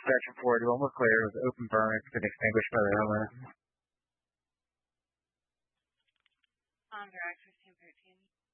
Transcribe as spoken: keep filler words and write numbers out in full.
dispatch report. One was clear. It was open burn. It's been extinguished by the homeowner. On direct fifteen thirteen.